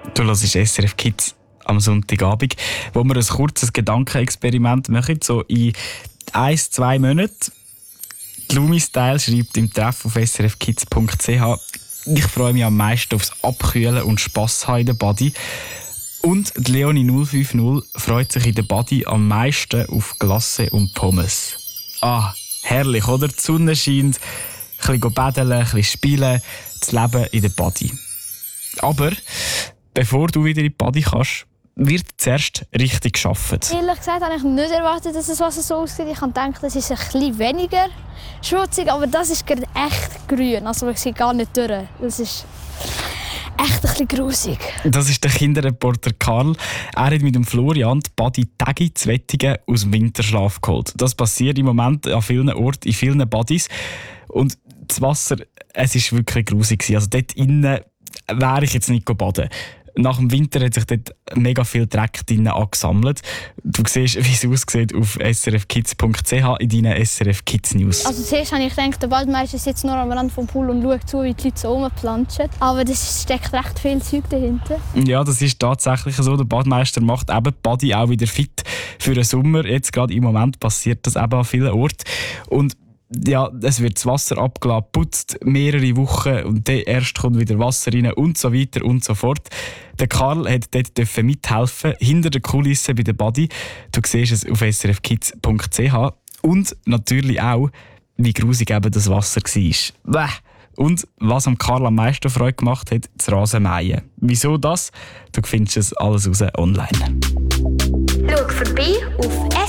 Du hörst SRF Kids am Sonntagabend, wo wir ein kurzes Gedankenexperiment machen, so in 1-2 Monaten. Lumi Style schreibt im Treff auf srfkids.ch: Ich freue mich am meisten aufs Abkühlen und Spass haben in der Body. Und die Leonie 050 freut sich in der Body am meisten auf Glasse und Pommes. Ah, herrlich, oder? Die Sonne scheint, ein bisschen baden, ein bisschen spielen, das Leben in der Body. Aber bevor du wieder in die Body kannst, wird zuerst richtig gearbeitet. Ehrlich gesagt habe ich nicht erwartet, dass das Wasser so aussieht. Ich habe gedacht, es ist ein bisschen weniger schmutzig, aber das ist gerade echt grün. Also man sieht gar nicht durch. Das ist echt ein bisschen grusig. Das ist der Kinderreporter Karl. Er hat mit dem Florian die Body Tagi zu Wettigen aus dem Winterschlaf geholt. Das passiert im Moment an vielen Orten, in vielen Bodies. Und das Wasser, es war wirklich grusig. Also dort innen wäre ich jetzt nicht baden. Nach dem Winter hat sich dort mega viel Dreck drinnen angesammelt. Du siehst, wie es aussieht auf srfkids.ch in deinen SRF Kids News. Also zuerst habe ich gedacht, der Waldmeister sitzt nur am Rand vom Pool und schaut zu, wie die Leute so rumplanschen. Aber es steckt recht viel Zeug dahinter. Ja, das ist tatsächlich so. Der Badmeister macht eben die Body auch wieder fit für den Sommer. Jetzt gerade im Moment passiert das eben an vielen Orten. Und ja, es wird das Wasser abgeladen, putzt mehrere Wochen und dann erst kommt wieder Wasser rein und so weiter und so fort. Der Karl hat dort mithelfen, hinter der Kulisse bei der Body. Du siehst es auf srfkids.ch. Und natürlich auch, wie grusig eben das Wasser war. Und was am Karl am meisten Freude gemacht hat, das Rasenmähen. Wieso das? Du findest es alles raus online. Schau vorbei auf